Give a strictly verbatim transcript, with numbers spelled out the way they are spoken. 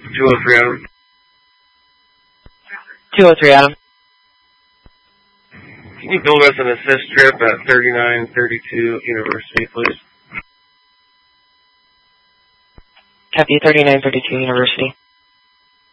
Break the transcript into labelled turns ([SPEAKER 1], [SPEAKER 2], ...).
[SPEAKER 1] two oh three, Adam.
[SPEAKER 2] two oh three, Adam.
[SPEAKER 1] Can you build us an assist trip at thirty-nine thirty-two University, please?
[SPEAKER 2] Copy, thirty-nine thirty-two University.